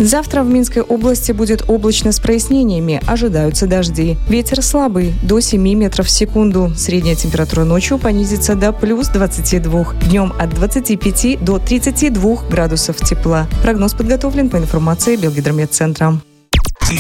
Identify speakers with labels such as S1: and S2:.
S1: Завтра в Минской области будет облачно с прояснениями. Ожидаются дожди. Ветер слабый, до 7 метров в секунду. Средняя температура ночью понизится до плюс 22. Днем от 25 до 32 градусов тепла. Прогноз подготовлен по информации Белгидромедцентра.